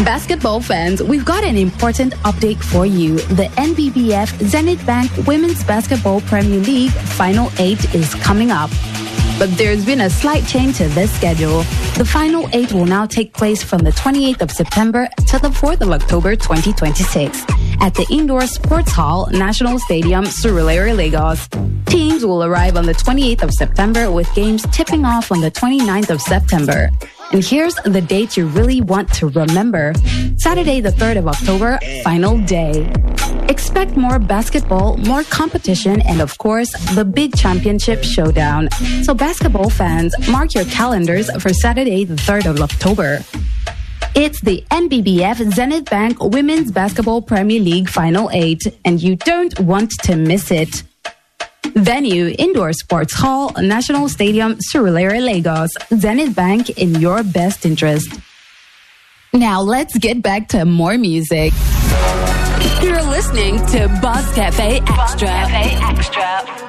Basketball fans, we've got an important update for you. The NBBF Zenith Bank Women's Basketball Premier League Final 8 is coming up. But there's been a slight change to this schedule. The Final 8 will now take place from the 28th of September to the 4th of October 2026 at the Indoor Sports Hall, National Stadium, Surulere, Lagos. Teams will arrive on the 28th of September with games tipping off on the 29th of September. And here's the date you really want to remember. Saturday, the 3rd of October, final day. Expect more basketball, more competition, and of course, the big championship showdown. So basketball fans, mark your calendars for Saturday, the 3rd of October. It's the NBBF Zenith Bank Women's Basketball Premier League Final 8, and you don't want to miss it. Venue, Indoor Sports Hall, National Stadium, Surulere, Lagos. Zenith Bank, in your best interest. Now let's get back to more music. You're listening to Buzz Cafe Extra.